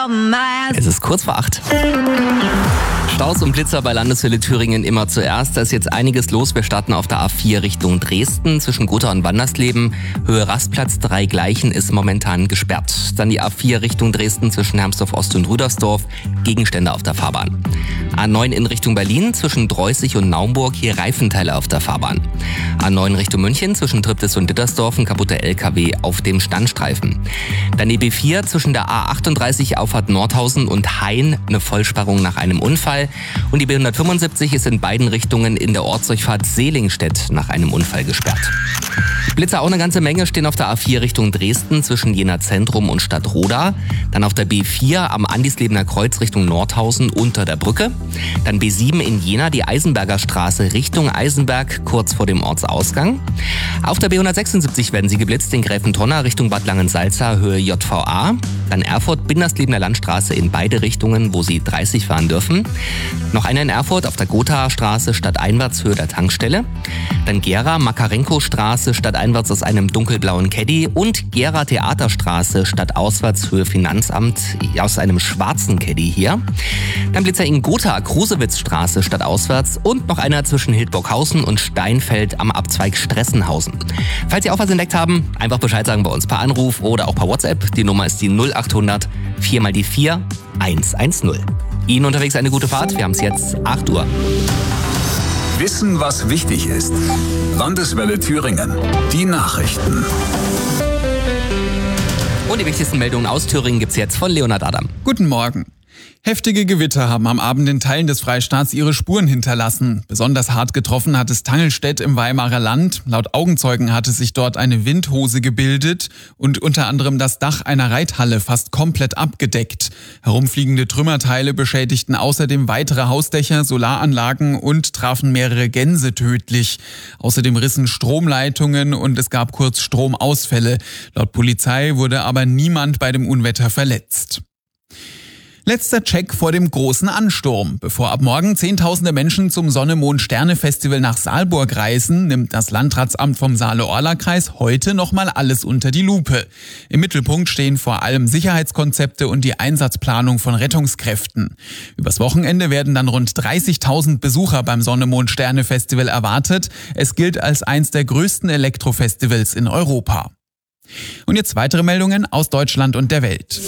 Es ist kurz vor 8. Staus und Blitzer bei Landeshöhle Thüringen immer zuerst. Da ist jetzt einiges los. Wir starten auf der A4 Richtung Dresden zwischen Gotha und Wandersleben. Höhe Rastplatz 3 Gleichen ist momentan gesperrt. Dann die A4 Richtung Dresden zwischen Hermsdorf Ost und Rüdersdorf. Gegenstände auf der Fahrbahn. A9 in Richtung Berlin zwischen Dreußig und Naumburg. Hier Reifenteile auf der Fahrbahn. A9 Richtung München zwischen Triptis und Dittersdorf. Ein kaputter LKW auf dem Standstreifen. Dann die B4 zwischen der A38 Auffahrt Nordhausen und Hain. Eine Vollsperrung nach einem Unfall. Und die B175 ist in beiden Richtungen in der Ortsdurchfahrt Seelingstedt nach einem Unfall gesperrt. Blitzer auch eine ganze Menge stehen auf der A4 Richtung Dresden zwischen Jena Zentrum und Stadtroda. Dann auf der B4 am Andislebener Kreuz Richtung Nordhausen unter der Brücke. Dann B7 in Jena die Eisenberger Straße Richtung Eisenberg kurz vor dem Ortsausgang. Auf der B176 werden sie geblitzt in Gräfentonner Richtung Bad Langensalza Höhe JVA. Dann Erfurt Binderslebener Landstraße in beide Richtungen, wo sie 30 fahren dürfen. Noch eine in Erfurt auf der Gothaer Straße stadteinwärts Höhe der Tankstelle. Dann Gera Makarenko-Straße stadteinwärts aus einem dunkelblauen Caddy und Gera Theaterstraße stadtauswärts Höhe Finanzamt aus einem schwarzen Caddy hier. Dann Blitzer in Gotha Krusewitz-Straße stadtauswärts und noch einer zwischen Hildburghausen und Steinfeld am Abzweig Stressenhausen. Falls Sie auch was entdeckt haben, einfach Bescheid sagen bei uns per Anruf oder auch per WhatsApp. Die Nummer ist die 0800 4 mal die 4 110. Ihnen unterwegs eine gute Fahrt. Wir haben es jetzt 8 Uhr. Wissen, was wichtig ist. Landeswelle Thüringen. Die Nachrichten. Und die wichtigsten Meldungen aus Thüringen gibt's jetzt von Leonhard Adam. Guten Morgen. Heftige Gewitter haben am Abend in Teilen des Freistaats ihre Spuren hinterlassen. Besonders hart getroffen hat es Tangelstedt im Weimarer Land. Laut Augenzeugen hatte sich dort eine Windhose gebildet und unter anderem das Dach einer Reithalle fast komplett abgedeckt. Herumfliegende Trümmerteile beschädigten außerdem weitere Hausdächer, Solaranlagen und trafen mehrere Gänse tödlich. Außerdem rissen Stromleitungen und es gab kurz Stromausfälle. Laut Polizei wurde aber niemand bei dem Unwetter verletzt. Letzter Check vor dem großen Ansturm. Bevor ab morgen Zehntausende Menschen zum Sonne-Mond-Sterne-Festival nach Saalburg reisen, nimmt das Landratsamt vom Saale-Orla-Kreis heute nochmal alles unter die Lupe. Im Mittelpunkt stehen vor allem Sicherheitskonzepte und die Einsatzplanung von Rettungskräften. Übers Wochenende werden dann rund 30.000 Besucher beim Sonne-Mond-Sterne-Festival erwartet. Es gilt als eins der größten Elektrofestivals in Europa. Und jetzt weitere Meldungen aus Deutschland und der Welt.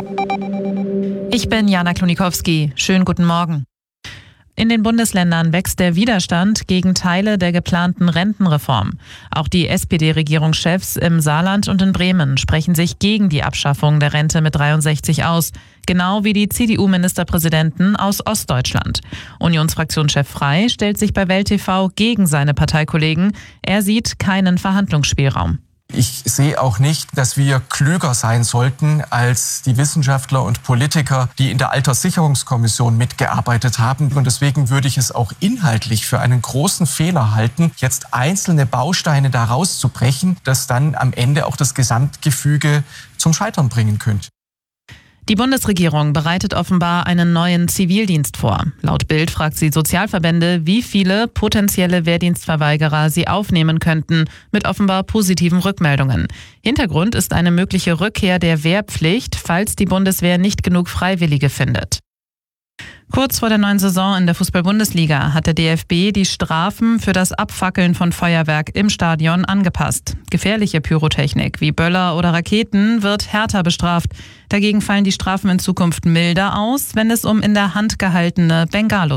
Ich bin Jana Klonikowski. Schönen guten Morgen. In den Bundesländern wächst der Widerstand gegen Teile der geplanten Rentenreform. Auch die SPD-Regierungschefs im Saarland und in Bremen sprechen sich gegen die Abschaffung der Rente mit 63 aus. Genau wie die CDU-Ministerpräsidenten aus Ostdeutschland. Unionsfraktionschef Frey stellt sich bei Welt TV gegen seine Parteikollegen. Er sieht keinen Verhandlungsspielraum. Ich sehe auch nicht, dass wir klüger sein sollten als die Wissenschaftler und Politiker, die in der Alterssicherungskommission mitgearbeitet haben. Und deswegen würde ich es auch inhaltlich für einen großen Fehler halten, jetzt einzelne Bausteine da rauszubrechen, das dann am Ende auch das Gesamtgefüge zum Scheitern bringen könnte. Die Bundesregierung bereitet offenbar einen neuen Zivildienst vor. Laut Bild fragt sie Sozialverbände, wie viele potenzielle Wehrdienstverweigerer sie aufnehmen könnten, mit offenbar positiven Rückmeldungen. Hintergrund ist eine mögliche Rückkehr der Wehrpflicht, falls die Bundeswehr nicht genug Freiwillige findet. Kurz vor der neuen Saison in der Fußball-Bundesliga hat der DFB die Strafen für das Abfackeln von Feuerwerk im Stadion angepasst. Gefährliche Pyrotechnik wie Böller oder Raketen wird härter bestraft. Dagegen fallen die Strafen in Zukunft milder aus, wenn es um in der Hand gehaltene Bengalos